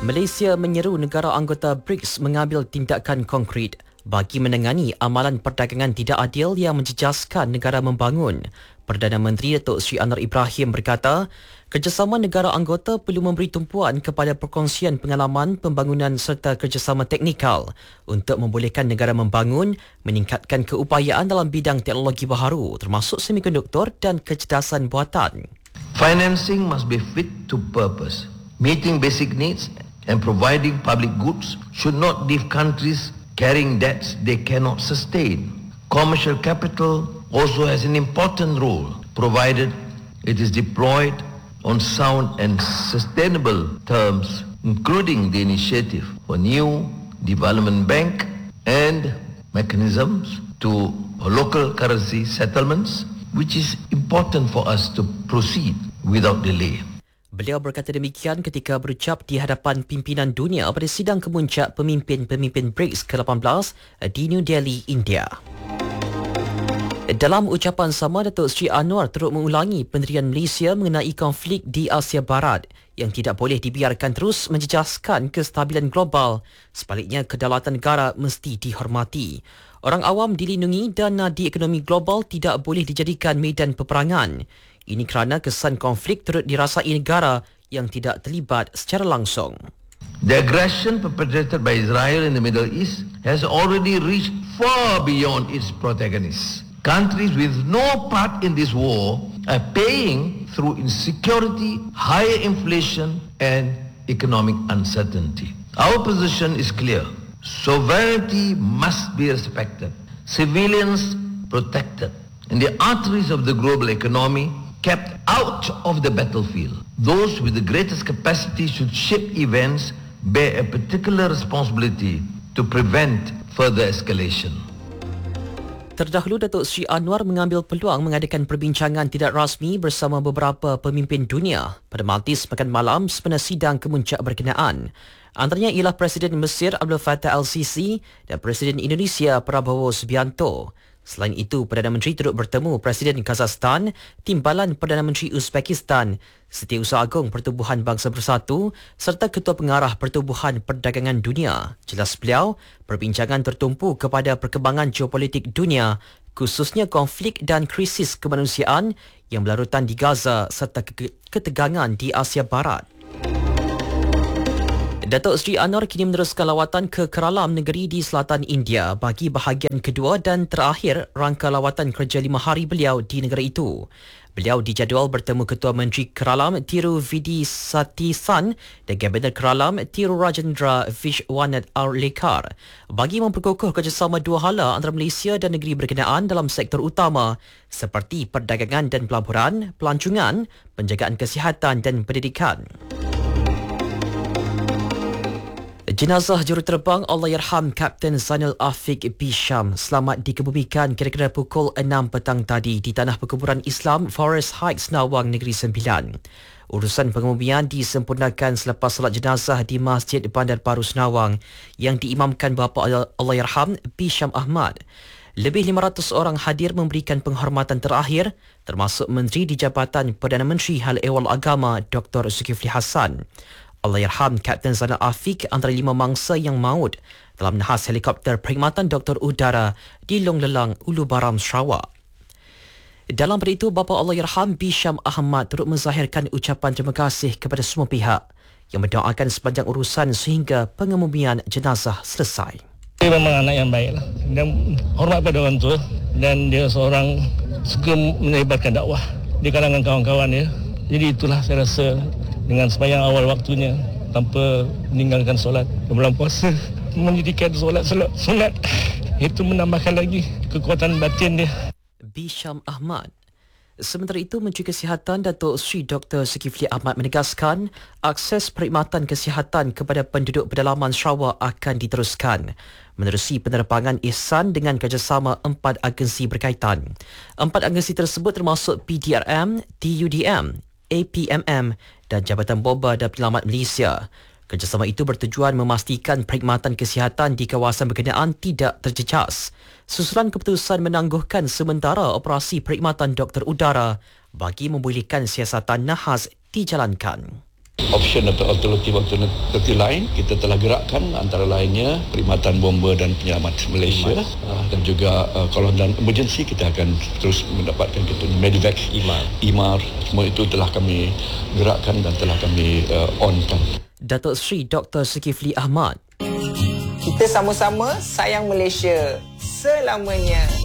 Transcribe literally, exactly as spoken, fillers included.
Malaysia menyeru negara anggota B R I C S mengambil tindakan konkret bagi menangani amalan perdagangan tidak adil yang menjejaskan negara membangun. Perdana Menteri Datuk Seri Anwar Ibrahim berkata, kerjasama negara anggota perlu memberi tumpuan kepada perkongsian pengalaman pembangunan serta kerjasama teknikal untuk membolehkan negara membangun, meningkatkan keupayaan dalam bidang teknologi baharu termasuk semikonduktor dan kecerdasan buatan. Financing must be fit to purpose. Meeting basic needs and providing public goods should not leave countries carrying debts they cannot sustain. Commercial capital also has an important role, provided it is deployed on sound and sustainable terms, including the initiative for new development bank and mechanisms to local currency settlements, which is important for us to proceed without delay. Beliau berkata demikian ketika berucap di hadapan pimpinan dunia pada sidang kemuncak pemimpin-pemimpin B R I C S ke lapan belas di New Delhi, India. Dalam ucapan sama, Datuk Seri Anwar turut mengulangi pendirian Malaysia mengenai konflik di Asia Barat yang tidak boleh dibiarkan terus menjejaskan kestabilan global. Sebaliknya, kedaulatan negara mesti dihormati. Orang awam dilindungi dan nadi ekonomi global tidak boleh dijadikan medan peperangan. Ini kerana kesan konflik turut dirasai negara yang tidak terlibat secara langsung. The aggression perpetrated by Israel in the Middle East has already reached far beyond its protagonists. Countries with no part in this war are paying through insecurity, higher inflation and economic uncertainty. Our position is clear. Sovereignty must be respected, civilians protected, and the arteries of the global economy kept out of the battlefield. Those with the greatest capacity should shape events, bear a particular responsibility to prevent further escalation. Terdahulu, Datuk Seri Anwar mengambil peluang mengadakan perbincangan tidak rasmi bersama beberapa pemimpin dunia pada majlis makan malam sempena sidang kemuncak berkenaan. Antaranya ialah Presiden Mesir Abdul Fattah Al-Sisi dan Presiden Indonesia Prabowo Subianto. Selain itu, Perdana Menteri turut bertemu Presiden Kazakhstan, Timbalan Perdana Menteri Uzbekistan, Setiausaha Agung Pertubuhan Bangsa Bersatu serta Ketua Pengarah Pertubuhan Perdagangan Dunia. Jelas beliau, perbincangan tertumpu kepada perkembangan geopolitik dunia, khususnya konflik dan krisis kemanusiaan yang berlarutan di Gaza serta ketegangan di Asia Barat. Datuk Seri Anwar kini meneruskan lawatan ke Keralam Negeri di selatan India bagi bahagian kedua dan terakhir rangka lawatan kerja lima hari beliau di negara itu. Beliau dijadual bertemu Ketua Menteri Keralam Tiru Vidi Satisan dan Kabinet Keralam Tiru Rajendra Vishwanath Arlekar bagi memperkukuh kerjasama dua hala antara Malaysia dan negeri berkenaan dalam sektor utama seperti perdagangan dan pelaburan, pelancongan, penjagaan kesihatan dan pendidikan. Jenazah juruterbang Allahyarham Kapten Zainal Afiq Bisham selamat dikebumikan kira-kira pukul enam petang tadi di Tanah Perkuburan Islam Forest Heights, Nawang, Negeri Sembilan. Urusan pengebumian disempurnakan selepas salat jenazah di Masjid Bandar Baru Senawang yang diimamkan bapa Allahyarham Bisham Ahmad. Lebih lima ratus orang hadir memberikan penghormatan terakhir termasuk Menteri di Jabatan Perdana Menteri Hal Ehwal Agama Doktor Zulkifli Hassan. Allahyarham Kapten Zainal Afiq antara lima mangsa yang maut dalam nahas helikopter perkhidmatan Doktor Udara di Long Lelang, Ulu Baram, Sarawak. Dalam pada itu, bapa Allahyarham Bisham Ahmad turut menzahirkan ucapan terima kasih kepada semua pihak yang mendoakan sepanjang urusan sehingga pengebumian jenazah selesai. Dia memang anak yang baik lah. Dan hormat pada orang tua dan dia seorang suka menyebarkan dakwah di kalangan kawan-kawan dia. Jadi itulah saya rasa dengan sembahyang awal waktunya tanpa meninggalkan solat di bulan puasa, mendirikan solat solat solat itu menambahkan lagi kekuatan batin dia. Bisham Ahmad. Sementara itu, Menteri Kesihatan Datuk Seri Doktor Zulkifli Ahmad menegaskan akses perkhidmatan kesihatan kepada penduduk pedalaman Sarawak akan diteruskan menerusi penerbangan ihsan dengan kerjasama empat agensi berkaitan. Empat agensi tersebut termasuk P D R M, T U D M, A P M M dan Jabatan Bomba dan Penyelamat Malaysia. Kerjasama itu bertujuan memastikan perkhidmatan kesihatan di kawasan berkenaan tidak terjejas. Susulan keputusan menangguhkan sementara operasi perkhidmatan doktor udara bagi membolehkan siasatan nahas dijalankan. option atau alternatif-alternatif lain kita telah gerakkan, antara lainnya Perkhidmatan Bomba dan Penyelamat Malaysia uh, dan juga uh, kalau dalam emergency kita akan terus mendapatkan kita Medivac, I M A R. I M A R, semua itu telah kami gerakkan dan telah kami uh, onkan. Datuk Seri Doktor Zulkifli Ahmad. Kita sama-sama sayang Malaysia selamanya.